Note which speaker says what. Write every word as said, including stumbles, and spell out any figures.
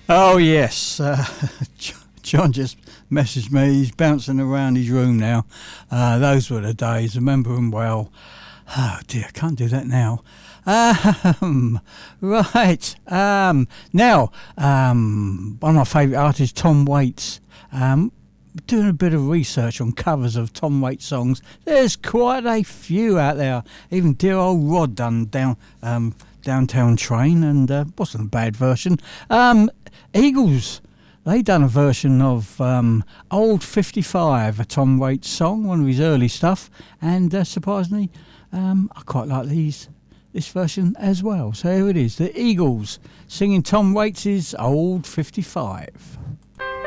Speaker 1: Oh yes, uh, John just messaged me. He's bouncing around his room now. Uh, those were the days. Remember them well. Oh dear, I can't do that now. Um, right. Um, now, um, one of my favourite artists, Tom Waits. Um, doing a bit of research on covers of Tom Waits songs. There's quite a few out there. Even dear old Rod done down um, Downtown Train, and uh, wasn't a bad version. Um, Eagles, they done a version of um, Old fifty-five, a Tom Waits song, one of his early stuff, and uh, surprisingly, um, I quite like these this version as well. So here it is, the Eagles singing Tom Waits' Old fifty-five.